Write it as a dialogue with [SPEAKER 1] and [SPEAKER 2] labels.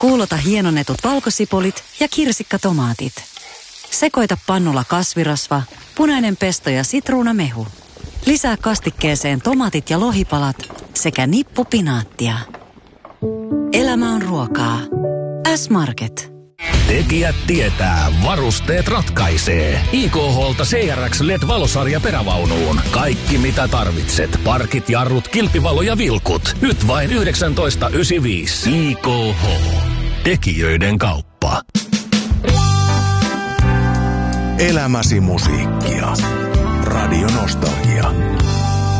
[SPEAKER 1] Kuulota hienonnetut valkosipulit ja kirsikkatomaatit. Sekoita pannulla kasvirasva, punainen pesto ja sitruunamehu. Lisää kastikkeeseen tomaatit ja lohipalat sekä nippu pinaattia. Elämä on ruokaa. S-Market.
[SPEAKER 2] Tekijät tietää, varusteet ratkaisee. IKH:lta CRX LED-valosarja perävaunuun. Kaikki mitä tarvitset. Parkit, jarrut, kilpivalo ja vilkut. Nyt vain 19,95. IKH. Tekijöiden kauppa.
[SPEAKER 3] Elämäsi musiikkia. Radio Nostalgia.